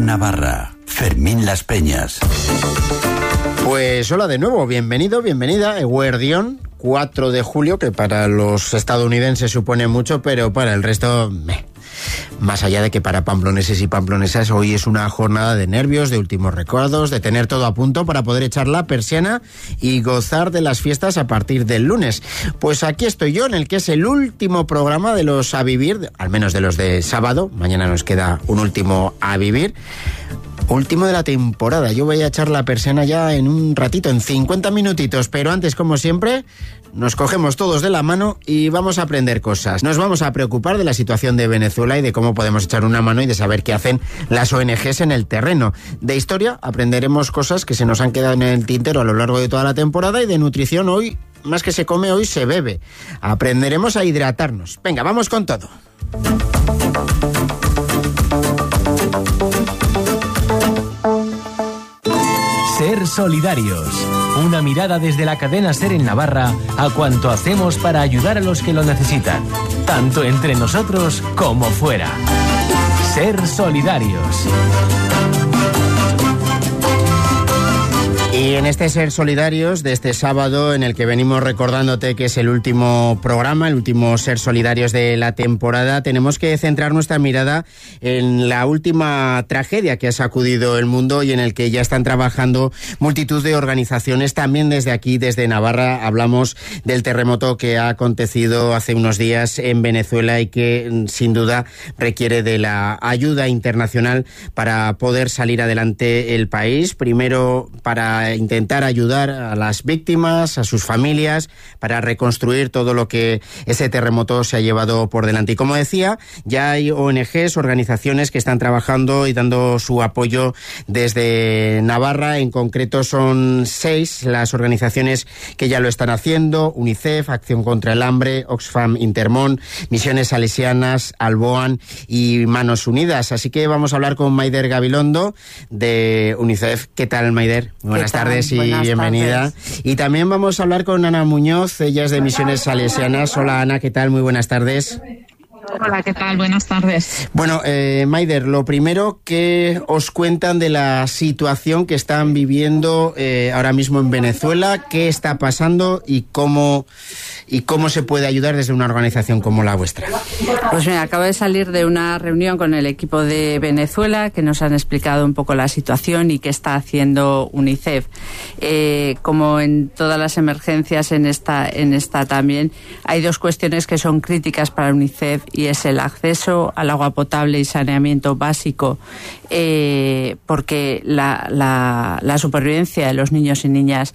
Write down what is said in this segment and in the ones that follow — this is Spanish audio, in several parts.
Navarra, Fermín Las Peñas. Pues hola de nuevo, bienvenido, bienvenida, Eguerdión, 4 de julio, que para los estadounidenses supone mucho, pero para el resto, más allá de que para pamploneses y pamplonesas hoy es una jornada de nervios, de últimos recuerdos, de tener todo a punto para poder echar la persiana y gozar de las fiestas a partir del lunes. Pues aquí estoy yo, en el que es el último programa de los A Vivir, al menos de los de sábado. Mañana nos queda un último A Vivir. Último de la temporada. Yo voy a echar la persiana ya en un ratito, en 50 minutitos, pero antes, como siempre, nos cogemos todos de la mano y vamos a aprender cosas. Nos vamos a preocupar de la situación de Venezuela y de cómo podemos echar una mano y de saber qué hacen las ONGs en el terreno. De historia aprenderemos cosas que se nos han quedado en el tintero a lo largo de toda la temporada, y de nutrición hoy, más que se come, hoy se bebe. Aprenderemos a hidratarnos. Venga, vamos con todo. Ser solidarios. Una mirada desde la cadena SER en Navarra a cuanto hacemos para ayudar a los que lo necesitan, tanto entre nosotros como fuera. Ser solidarios. Y en este Ser Solidarios de este sábado, en el que venimos recordándote que es el último programa, el último Ser Solidarios de la temporada, tenemos que centrar nuestra mirada en la última tragedia que ha sacudido el mundo y en el que ya están trabajando multitud de organizaciones. También desde aquí, desde Navarra, hablamos del terremoto que ha acontecido hace unos días en Venezuela y que sin duda requiere de la ayuda internacional para poder salir adelante el país. Primero, para intentar ayudar a las víctimas, a sus familias, para reconstruir todo lo que ese terremoto se ha llevado por delante. Y como decía, ya hay ONGs, organizaciones que están trabajando y dando su apoyo desde Navarra. En concreto son 6 las organizaciones que ya lo están haciendo: UNICEF, Acción contra el Hambre, Oxfam Intermón, Misiones Salesianas, Alboan y Manos Unidas. Así que vamos a hablar con Maider Gabilondo de UNICEF. ¿Qué tal, Maider? Buenas tardes y buenas bienvenida. Tardes. Y también vamos a hablar con Ana Muñoz, ella es de Misiones Salesianas. Hola, Ana, ¿qué tal? Muy buenas tardes. Hola, ¿qué tal? Buenas tardes. Bueno, Maider, lo primero, que os cuentan de la situación que están viviendo ahora mismo en Venezuela, qué está pasando y cómo se puede ayudar desde una organización como la vuestra. Pues mira, acabo de salir de una reunión con el equipo de Venezuela, que nos han explicado un poco la situación y qué está haciendo UNICEF. Como en todas las emergencias, en esta también hay 2 cuestiones que son críticas para UNICEF, y es el acceso al agua potable y saneamiento básico, porque la supervivencia de los niños y niñas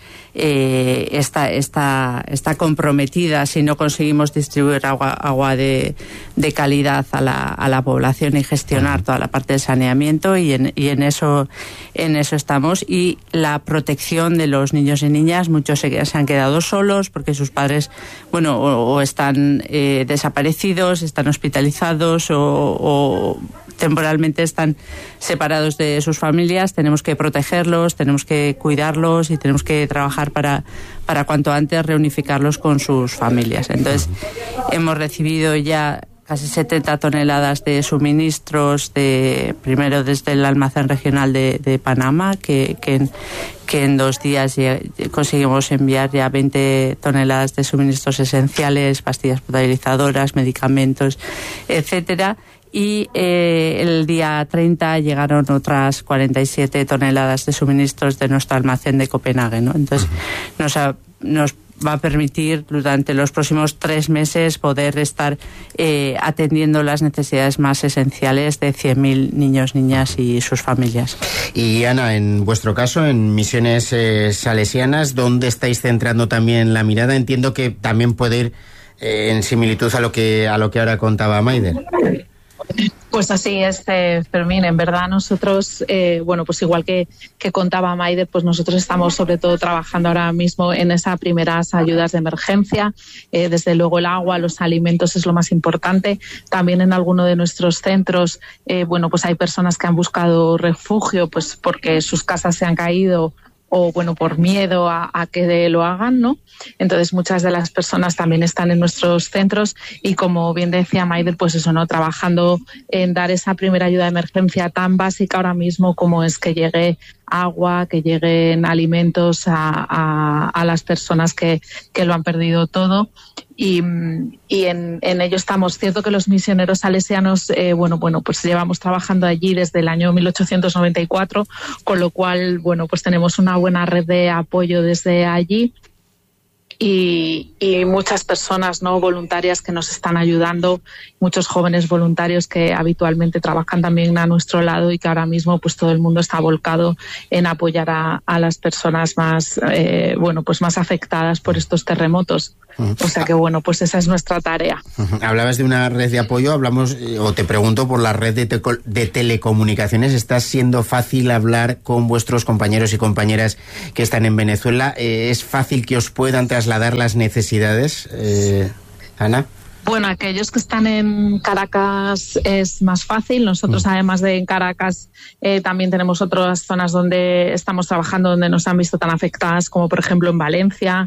está comprometida si no conseguimos distribuir agua de calidad a la población y gestionar toda la parte de saneamiento, y en eso estamos. Y la protección de los niños y niñas, muchos se han quedado solos porque sus padres, o están desaparecidos, están hospitalizados o temporalmente están separados de sus familias. Tenemos que protegerlos, tenemos que cuidarlos y tenemos que trabajar para cuanto antes reunificarlos con sus familias. Entonces, hemos recibido ya casi 70 toneladas de suministros, primero desde el almacén regional de Panamá, que en 2 días conseguimos enviar ya 20 toneladas de suministros esenciales, pastillas potabilizadoras, medicamentos, etcétera. Y el día 30 llegaron otras 47 toneladas de suministros de nuestro almacén de Copenhague, ¿no? Entonces, nos va a permitir durante los próximos 3 meses poder estar atendiendo las necesidades más esenciales de 100.000 niños, niñas y sus familias. Y Ana, en vuestro caso, en Misiones Salesianas, ¿dónde estáis centrando también la mirada? Entiendo que también puede ir en similitud a lo que ahora contaba Maider. Pues así es, Fermín. En verdad nosotros, pues igual que contaba Maider, pues nosotros estamos sobre todo trabajando ahora mismo en esas primeras ayudas de emergencia. Desde luego el agua, los alimentos es lo más importante. También en alguno de nuestros centros, pues hay personas que han buscado refugio, pues porque sus casas se han caído o bueno, por miedo a que lo hagan, ¿no? Entonces muchas de las personas también están en nuestros centros y, como bien decía Maider, pues eso, ¿no? Trabajando en dar esa primera ayuda de emergencia tan básica ahora mismo como es que llegue agua, que lleguen alimentos a las personas que lo han perdido todo. Y en ello estamos. Cierto que los misioneros salesianos, pues llevamos trabajando allí desde el año 1894, con lo cual, bueno, pues tenemos una buena red de apoyo desde allí. Y muchas personas, ¿no?, voluntarias que nos están ayudando, muchos jóvenes voluntarios que habitualmente trabajan también a nuestro lado y que ahora mismo pues todo el mundo está volcado en apoyar a las personas más más afectadas por estos terremotos. O sea que bueno, pues esa es nuestra tarea. Hablabas de una red de apoyo, te pregunto por la red de telecomunicaciones. ¿Está siendo fácil hablar con vuestros compañeros y compañeras que están en Venezuela? ¿Es fácil que os puedan trasladar las necesidades, Ana? Bueno, aquellos que están en Caracas es más fácil. Nosotros, además de en Caracas, también tenemos otras zonas donde estamos trabajando, donde nos han visto tan afectadas, como por ejemplo en Valencia.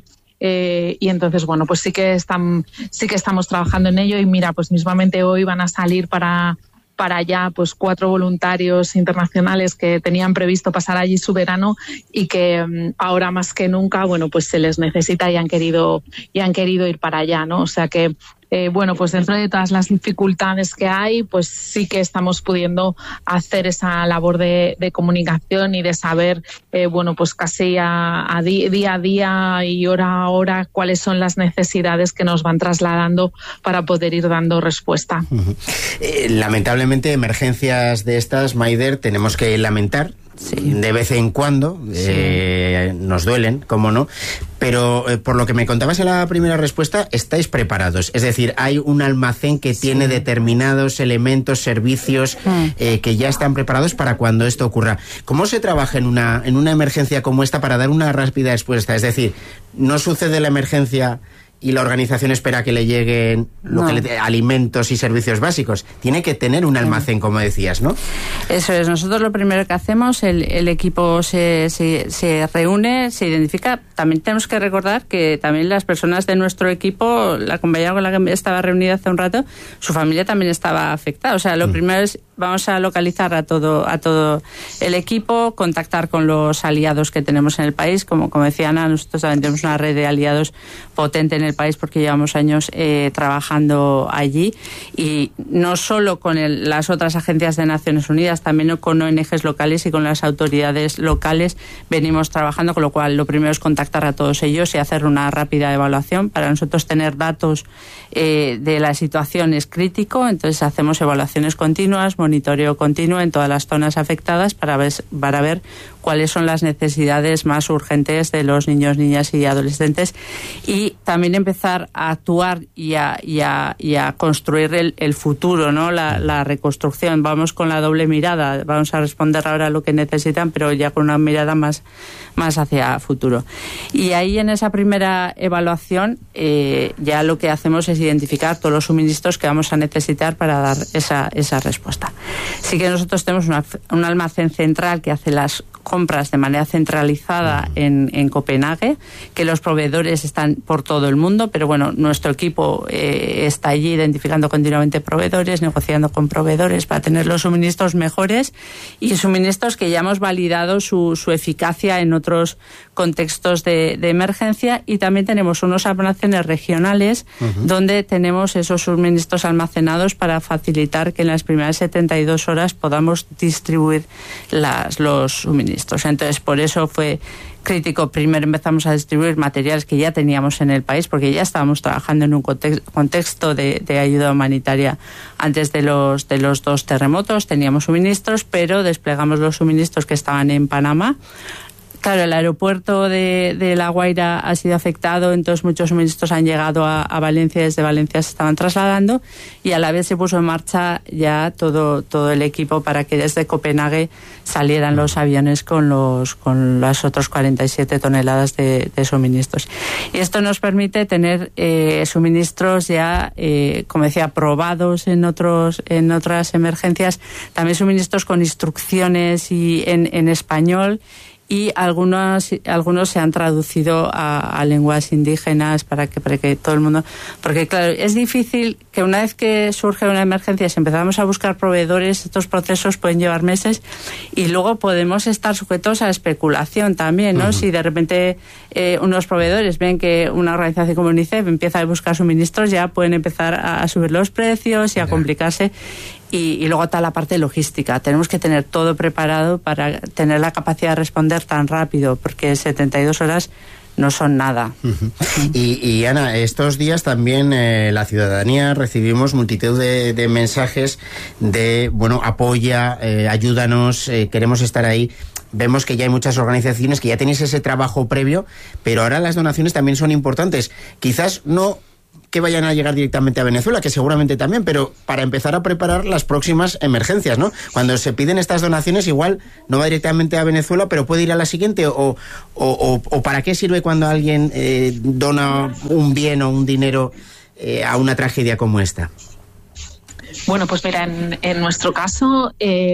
Y entonces, bueno, pues sí que estamos trabajando en ello. Y mira, pues mismamente hoy van a salir para allá pues 4 voluntarios internacionales que tenían previsto pasar allí su verano y que ahora más que nunca, bueno, pues se les necesita y han querido ir para allá, ¿no? O sea que pues dentro de todas las dificultades que hay, pues sí que estamos pudiendo hacer esa labor de comunicación y de saber, pues casi día a día y hora a hora cuáles son las necesidades que nos van trasladando para poder ir dando respuesta. Lamentablemente, emergencias de estas, Maider, tenemos que lamentar. Sí. De vez en cuando, nos duelen, cómo no, pero por lo que me contabas en la primera respuesta, estáis preparados, es decir, hay un almacén que tiene determinados elementos, servicios que ya están preparados para cuando esto ocurra. ¿Cómo se trabaja en una emergencia como esta para dar una rápida respuesta? Es decir, no sucede la emergencia y la organización espera que le lleguen alimentos y servicios básicos. Tiene que tener un almacén, como decías, ¿no? Eso es. Nosotros lo primero que hacemos, el equipo se reúne, se identifica. También tenemos que recordar que también las personas de nuestro equipo, la compañera con la que estaba reunida hace un rato, su familia también estaba afectada. O sea, lo primero es, vamos a localizar a todo el equipo, contactar con los aliados que tenemos en el país. Como decía Ana, nosotros también tenemos una red de aliados potente en el país porque llevamos años trabajando allí, y no solo con las otras agencias de Naciones Unidas, también con ONGs locales y con las autoridades locales venimos trabajando, con lo cual lo primero es contactar a todos ellos y hacer una rápida evaluación. Para nosotros tener datos de la situación es crítico, entonces hacemos evaluaciones continuas, monitoreo continuo en todas las zonas afectadas para ver cuáles son las necesidades más urgentes de los niños, niñas y adolescentes, y también empezar a actuar y a construir el futuro, ¿no? La reconstrucción. Vamos con la doble mirada, vamos a responder ahora a lo que necesitan, pero ya con una mirada más hacia futuro. Y ahí, en esa primera evaluación, ya lo que hacemos es identificar todos los suministros que vamos a necesitar para dar esa respuesta. Sí que nosotros tenemos un almacén central que hace las compras de manera centralizada en Copenhague, que los proveedores están por todo el mundo, pero bueno, nuestro equipo está allí identificando continuamente proveedores, negociando con proveedores para tener los suministros mejores, y suministros que ya hemos validado su eficacia en otros contextos de emergencia. Y también tenemos unos almacenes regionales donde tenemos esos suministros almacenados para facilitar que en las primeras 72 horas podamos distribuir los suministros. Entonces, por eso fue crítico. Primero empezamos a distribuir materiales que ya teníamos en el país, porque ya estábamos trabajando en un contexto de ayuda humanitaria antes de los 2 terremotos. Teníamos suministros, pero desplegamos los suministros que estaban en Panamá. Claro, el aeropuerto de La Guaira ha sido afectado, entonces muchos suministros han llegado a Valencia, desde Valencia se estaban trasladando, y a la vez se puso en marcha ya todo el equipo para que desde Copenhague salieran los aviones con las otras 47 toneladas de suministros. Y esto nos permite tener suministros ya, como decía, probados en otras emergencias, también suministros con instrucciones y en español, y algunos se han traducido a lenguas indígenas para que todo el mundo... Porque claro, es difícil que una vez que surge una emergencia, si empezamos a buscar proveedores, estos procesos pueden llevar meses y luego podemos estar sujetos a especulación también, ¿no? Si de repente unos proveedores ven que una organización como UNICEF empieza a buscar suministros, ya pueden empezar a subir los precios y a complicarse. Y luego está la parte logística. Tenemos que tener todo preparado para tener la capacidad de responder tan rápido, porque 72 horas no son nada. Y Ana, estos días también la ciudadanía recibimos multitud de mensajes de, bueno, apoya, ayúdanos, queremos estar ahí. Vemos que ya hay muchas organizaciones que ya tenéis ese trabajo previo, pero ahora las donaciones también son importantes. Quizás no que vayan a llegar directamente a Venezuela, que seguramente también, pero para empezar a preparar las próximas emergencias, ¿no? Cuando se piden estas donaciones, igual no va directamente a Venezuela, pero puede ir a la siguiente, o ¿para qué sirve cuando alguien dona un bien o un dinero a una tragedia como esta? Bueno, pues mira, en nuestro caso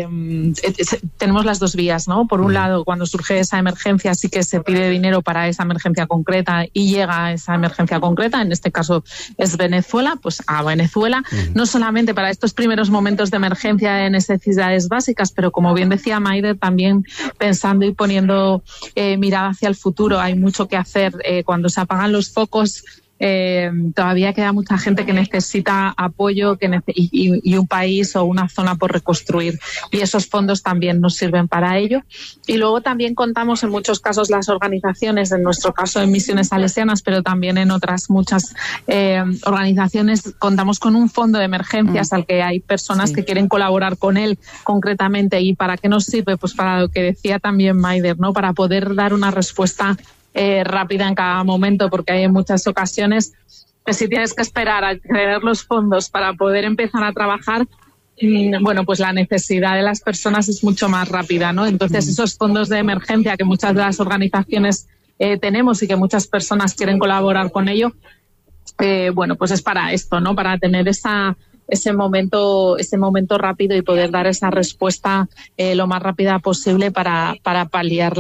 tenemos las dos vías, ¿no? Por un lado, cuando surge esa emergencia, sí que se pide dinero para esa emergencia concreta y llega a esa emergencia concreta, en este caso es Venezuela, pues a Venezuela, no solamente para estos primeros momentos de emergencia de necesidades básicas, pero como bien decía Maider, también pensando y poniendo mirada hacia el futuro. Hay mucho que hacer cuando se apagan los focos. Todavía queda mucha gente que necesita apoyo y un país o una zona por reconstruir, y esos fondos también nos sirven para ello. Y luego también contamos en muchos casos las organizaciones, en nuestro caso en Misiones Salesianas, pero también en otras muchas organizaciones, contamos con un fondo de emergencias al que hay personas que quieren colaborar con él concretamente. ¿Y para qué nos sirve? Pues para lo que decía también Maider, ¿no? Para poder dar una respuesta rápida en cada momento, porque hay muchas ocasiones que si tienes que esperar a tener los fondos para poder empezar a trabajar, bueno, pues la necesidad de las personas es mucho más rápida, ¿no? Entonces esos fondos de emergencia que muchas de las organizaciones tenemos y que muchas personas quieren colaborar con ello, bueno, pues es para esto, ¿no? Para tener ese momento rápido y poder dar esa respuesta lo más rápida posible para paliar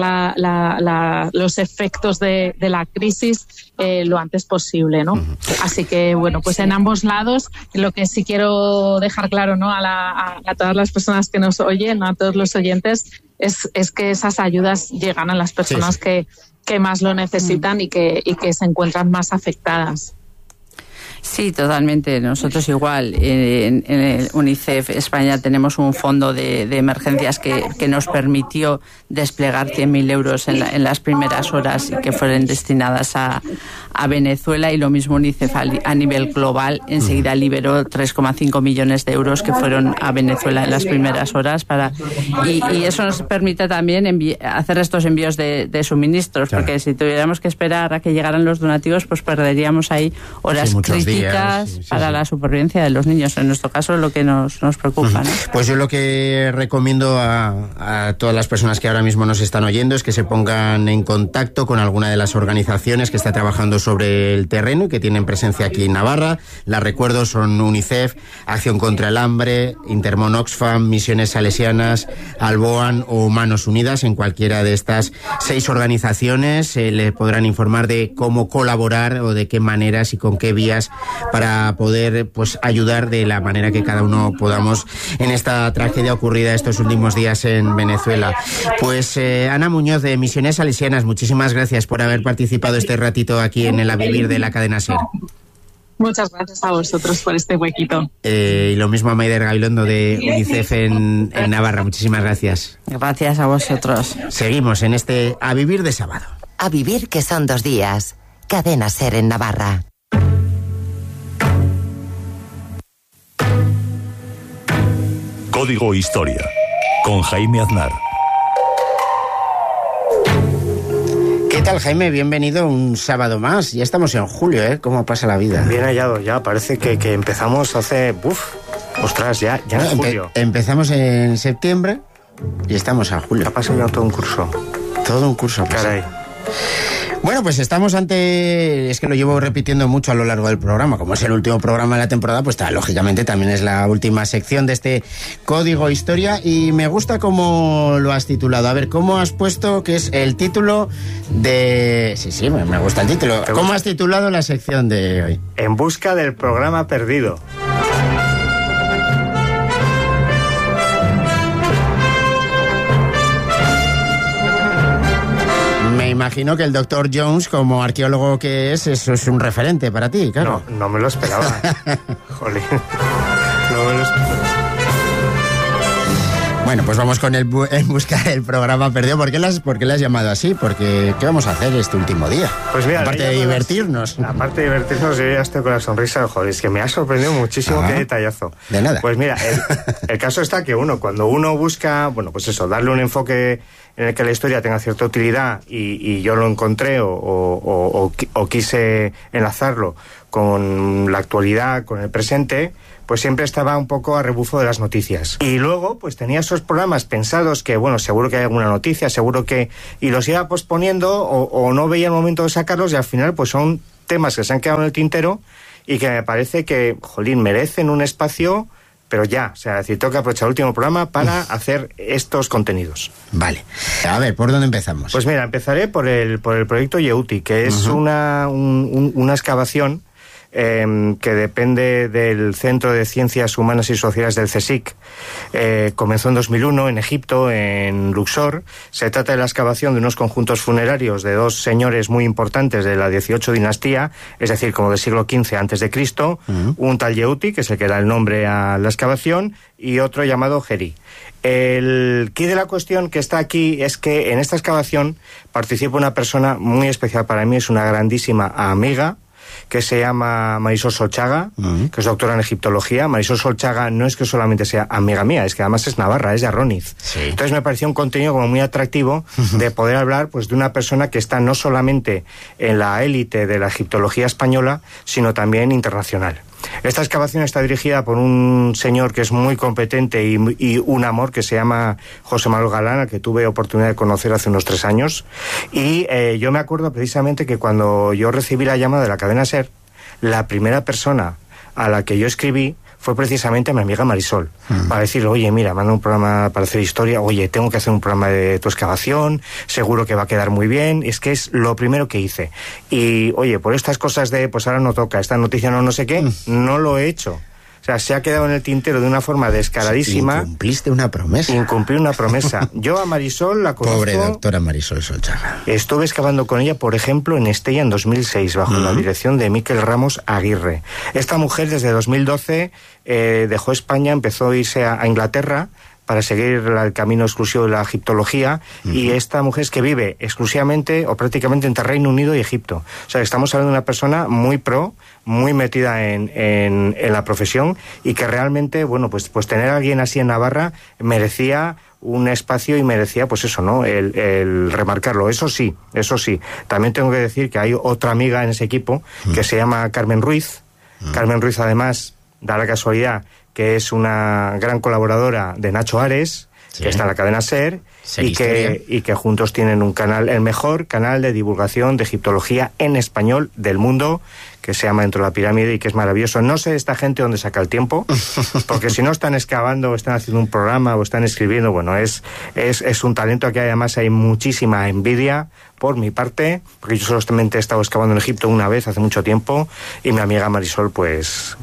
los efectos de la crisis lo antes posible, ¿no? Así que, bueno, pues en ambos lados, lo que sí quiero dejar claro, ¿no? a todas las personas que nos oyen, a todos los oyentes, es que esas ayudas llegan a las personas que más lo necesitan y que se encuentran más afectadas. Sí, totalmente. Nosotros igual en el UNICEF España tenemos un fondo de emergencias que nos permitió desplegar 100.000 euros en las primeras horas y que fueron destinadas a Venezuela, y lo mismo UNICEF a nivel global enseguida liberó 3,5 millones de euros que fueron a Venezuela en las primeras horas y eso nos permite también hacer estos envíos de suministros, porque si tuviéramos que esperar a que llegaran los donativos, pues perderíamos ahí horas críticas para la supervivencia de los niños. En nuestro caso, lo que nos preocupa, ¿no? Pues yo lo que recomiendo a todas las personas que ahora mismo nos están oyendo es que se pongan en contacto con alguna de las organizaciones que está trabajando sobre el terreno y que tienen presencia aquí en Navarra. Las recuerdo, son UNICEF, Acción contra el Hambre, Intermon Oxfam, Misiones Salesianas, Alboan o Manos Unidas. En cualquiera de estas 6 organizaciones le podrán informar de cómo colaborar o de qué maneras y con qué vías para poder, pues, ayudar de la manera que cada uno podamos en esta tragedia ocurrida estos últimos días en Venezuela. Pues Ana Muñoz, de Misiones Salesianas, muchísimas gracias por haber participado este ratito aquí en el A Vivir de la cadena SER. Muchas gracias a vosotros por este huequito. Y lo mismo a Maider Gabilondo, de UNICEF en Navarra. Muchísimas gracias. Gracias a vosotros. Seguimos en este A Vivir de sábado. A Vivir, que son 2 días. Cadena SER en Navarra. Código Historia, con Jaime Aznar. ¿Qué tal, Jaime? Bienvenido un sábado más. Ya estamos en julio, ¿eh? ¿Cómo pasa la vida? Bien hallado, ya. Parece que empezamos hace... Ostras, ya en julio. Empezamos en septiembre y estamos a julio. Ha pasado ya todo un curso. Todo un curso. Caray. Bueno, pues estamos ante... Es que lo llevo repitiendo mucho a lo largo del programa. Como es el último programa de la temporada, pues lógicamente también es la última sección de este Código Historia. Y me gusta cómo lo has titulado. A ver, ¿cómo has puesto que es el título de... Sí, me gusta el título. ¿Cómo has titulado la sección de hoy? En busca del programa perdido. Me imagino que el Dr. Jones, como arqueólogo que es, eso es un referente para ti, claro. No me lo esperaba. Jolín. No me lo esperaba. Bueno, pues vamos con En busca del programa perdido. ¿Por qué le has llamado así? Porque ¿qué vamos a hacer este último día? Pues mira, aparte de divertirnos. Aparte de divertirnos, yo ya estoy con la sonrisa. Joder, es que me ha sorprendido muchísimo. Qué detallazo. De nada. Pues mira, el caso está que cuando uno busca, bueno, pues eso, darle un enfoque en el que la historia tenga cierta utilidad y yo lo encontré o quise enlazarlo con la actualidad, con el presente, pues siempre estaba un poco a rebufo de las noticias. Y luego, pues tenía esos programas pensados que, bueno, seguro que hay alguna noticia, seguro que... Y los iba posponiendo o no veía el momento de sacarlos y al final, pues son temas que se han quedado en el tintero y que me parece que, jolín, merecen un espacio... Pero ya, o sea, es decir, tengo que aprovechar el último programa para hacer estos contenidos. Vale. A ver, ¿por dónde empezamos? Pues mira, empezaré por el proyecto Yeuti, que es una excavación que depende del Centro de Ciencias Humanas y Sociales del CSIC. Comenzó en 2001 en Egipto, en Luxor. Se trata de la excavación de unos conjuntos funerarios de dos señores muy importantes de la 18 dinastía, es decir, como del siglo XV antes de Cristo, un tal Yeuti, que es el que da el nombre a la excavación, y otro llamado Geri. El quid de la cuestión que está aquí es que en esta excavación participa una persona muy especial para mí, es una grandísima amiga, que se llama Marisol Solchaga, que es doctora en egiptología. Marisol Solchaga no es que solamente sea amiga mía, es que además es navarra, es de Arroniz. Sí. Entonces me pareció un contenido como muy atractivo de poder hablar pues de una persona que está no solamente en la élite de la egiptología española, sino también internacional. Esta excavación está dirigida por un señor que es muy competente y un amor, que se llama José Manuel Galán, al que tuve oportunidad de conocer hace unos 3 años. Y yo me acuerdo precisamente que cuando yo recibí la llamada de la cadena SER, la primera persona a la que yo escribí fue precisamente a mi amiga Marisol, para decirle, oye, mira, manda un programa para hacer historia, oye, tengo que hacer un programa de tu excavación, seguro que va a quedar muy bien. Es que es lo primero que hice. Y, oye, por estas cosas de, pues ahora no toca, esta noticia no sé qué, no lo he hecho. O sea, se ha quedado en el tintero de una forma descaradísima. Incumpliste una promesa. Incumplí una promesa. Yo a Marisol la conozco... Pobre doctora Marisol Solchaga. Estuve excavando con ella, por ejemplo, en Estella en 2006, bajo la dirección de Miquel Ramos Aguirre. Esta mujer, desde 2012, dejó España, empezó a irse a Inglaterra para seguir el camino exclusivo de la egiptología, y esta mujer es que vive exclusivamente o prácticamente entre Reino Unido y Egipto. O sea, estamos hablando de una persona muy pro, muy metida en la profesión, y que realmente, bueno, pues tener a alguien así en Navarra merecía un espacio y merecía, pues eso, ¿no? El remarcarlo. Eso sí. También tengo que decir que hay otra amiga en ese equipo que se llama Carmen Ruiz. Carmen Ruiz, además, da la casualidad que es una gran colaboradora de Nacho Ares, que está en la cadena SER, y que juntos tienen un canal, el mejor canal de divulgación de egiptología en español del mundo, que se llama Dentro de la Pirámide, y que es maravilloso. No sé esta gente dónde saca el tiempo, porque si no están excavando o están haciendo un programa o están escribiendo, bueno, es un talento que además hay muchísima envidia por mi parte, porque yo solamente he estado excavando en Egipto una vez hace mucho tiempo, y mi amiga Marisol, pues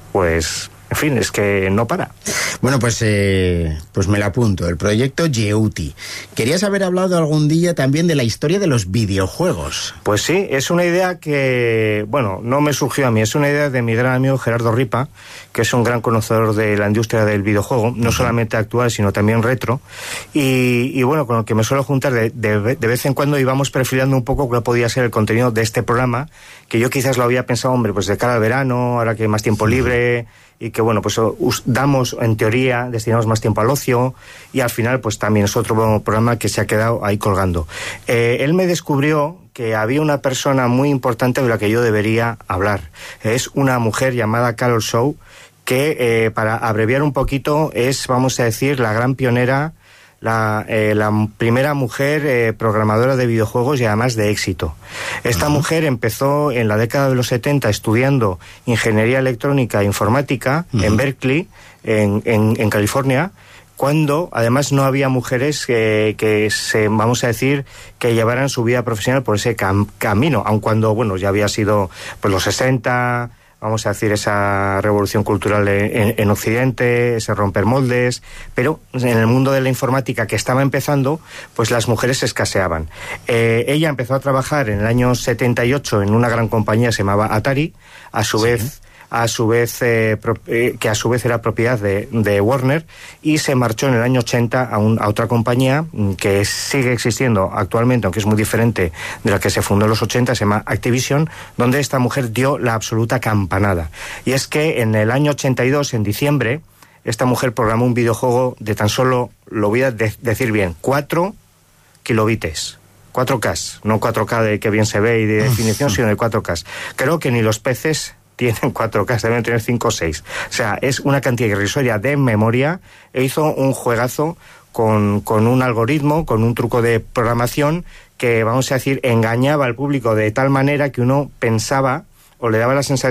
en fin, es que no para. Bueno, pues me lo apunto. El proyecto Yeuti. ¿Querías haber hablado algún día también de la historia de los videojuegos? Pues sí, es una idea que, bueno, no me surgió a mí. Es una idea de mi gran amigo Gerardo Ripa, que es un gran conocedor de la industria del videojuego, no solamente actual, sino también retro. Y bueno, con el que me suelo juntar de vez en cuando, y vamos perfilando un poco cuál podía ser el contenido de este programa, que yo quizás lo había pensado, hombre, pues de cara al verano, ahora que hay más tiempo libre, y que, bueno, pues damos, en teoría, destinamos más tiempo al ocio, y al final, pues también es otro programa que se ha quedado ahí colgando. Él me descubrió que había una persona muy importante de la que yo debería hablar. Es una mujer llamada Carol Shaw, que, para abreviar un poquito, es, vamos a decir, la gran pionera la primera mujer programadora de videojuegos y además de éxito. Esta mujer empezó en la década de los 70 estudiando ingeniería electrónica e informática en Berkeley, en California, cuando además no había mujeres que vamos a decir, que llevaran su vida profesional por ese camino, aun cuando, bueno, ya había sido pues los 60, vamos a decir, esa revolución cultural en Occidente, ese romper moldes, pero en el mundo de la informática que estaba empezando, pues las mujeres escaseaban. Ella empezó a trabajar en el año 78 en una gran compañía, se llamaba Atari, que a su vez era propiedad de Warner, y se marchó en el año 80 a otra compañía que sigue existiendo actualmente, aunque es muy diferente de la que se fundó en los 80, se llama Activision, donde esta mujer dio la absoluta campanada. Y es que en el año 82, en diciembre, esta mujer programó un videojuego de tan solo, lo voy a decir bien, 4 kilobytes. 4K, no 4K de que bien se ve y de definición, sino de 4K. Creo que ni los peces tienen 4K, deben tener 5 o 6. O sea, es una cantidad irrisoria de memoria. E hizo un juegazo con un algoritmo, con un truco de programación que, vamos a decir, engañaba al público de tal manera que uno pensaba o le daba la sensación